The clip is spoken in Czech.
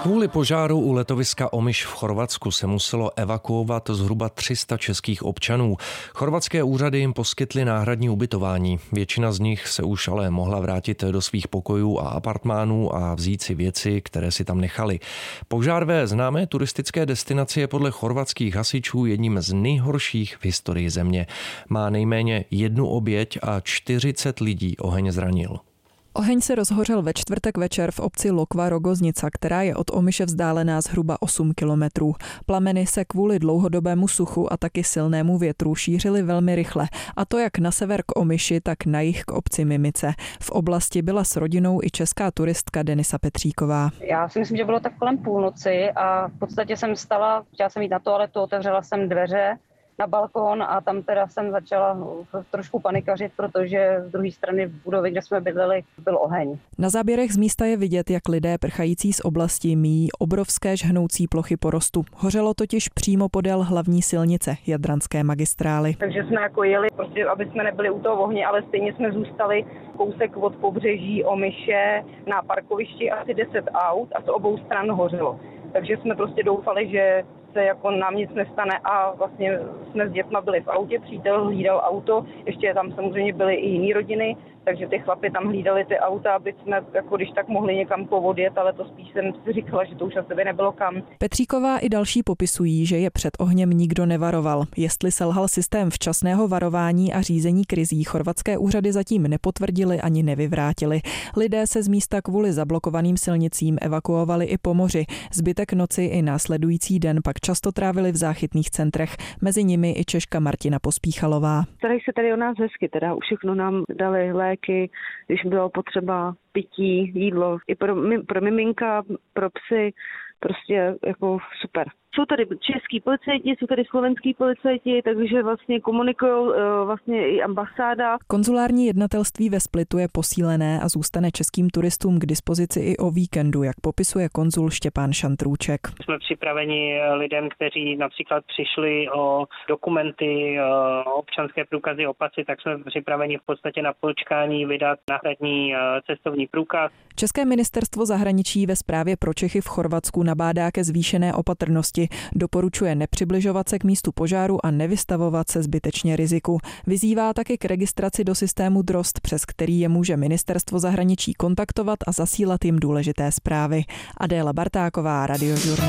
Kvůli požáru u letoviska Omiš v Chorvatsku se muselo evakuovat zhruba 300 českých občanů. Chorvatské úřady jim poskytly náhradní ubytování. Většina z nich se už ale mohla vrátit do svých pokojů a apartmánů a vzít si věci, které si tam nechali. Požár ve známé turistické destinaci je podle chorvatských hasičů jedním z nejhorších v historii země. Má nejméně 1 oběť a 40 lidí oheň zranil. Oheň se rozhořel ve čtvrtek večer v obci Lokva Rogoznica, která je od Omiše vzdálená zhruba 8 kilometrů. Plameny se kvůli dlouhodobému suchu a taky silnému větru šířily velmi rychle, a to jak na sever k Omiši, tak na jih k obci Mimice. V oblasti byla s rodinou i česká turistka Denisa Petříková. Já si myslím, že bylo tak kolem půlnoci a v podstatě jsem vstala, chtěla jsem jít na toaletu, otevřela jsem dveře na balkón a tam teda jsem začala trošku panikařit, protože z druhé strany v budově, kde jsme bydleli, byl oheň. Na záběrech z místa je vidět, jak lidé prchající z oblasti míjí obrovské žhnoucí plochy porostu. Hořelo totiž přímo podél hlavní silnice Jadranské magistrály. Takže jsme jako jeli, prostě, aby jsme nebyli u toho ohně, ale stejně jsme zůstali kousek od pobřeží Omiše na parkovišti, asi 10 aut a z obou stran hořelo. Takže jsme prostě doufali, že se jako nám nic nestane a vlastně jsme s dětma byli v autě, přítel hlídal auto, ještě tam samozřejmě byly i jiné rodiny, takže ty chlapi tam hlídali ty auta, aby jsme jako když tak mohli někam povodjet, ale to spíš jsem si říkala, že to už asi by nebylo kam. Petříková i další popisují, že je před ohněm nikdo nevaroval. Jestli selhal systém včasného varování a řízení krizí, chorvatské úřady zatím nepotvrdili ani nevyvrátili. Lidé se z místa kvůli zablokovaným silnicím evakuovali i po moři. Zbytek noci i následující den pak často trávili v záchytných centrech, mezi nimi i Češka Martina Pospíchalová. Starají se tady o nás hezky, teda všechno nám dali léky, když bylo potřeba pití, jídlo, i pro miminka, pro psy, prostě jako super. Jsou tady český policajti, jsou tady slovenský policajti, takže vlastně komunikují vlastně i ambasáda. Konzulární jednatelství ve Splitu je posílené a zůstane českým turistům k dispozici i o víkendu, jak popisuje konzul Štěpán Šantrůček. Jsme připraveni lidem, kteří například přišli o dokumenty, občanské průkazy, o pasy, tak jsme připraveni v podstatě na počkání vydat náhradní cestovní průkaz. České ministerstvo zahraničí ve zprávě pro Čechy v Chorvatsku nabádá ke zvýšené opatrnosti. Doporučuje nepřibližovat se k místu požáru a nevystavovat se zbytečně riziku. Vyzývá taky k registraci do systému DROST, přes který je může ministerstvo zahraničí kontaktovat a zasílat jim důležité zprávy. Adéla Bartáková, Radiožurnál.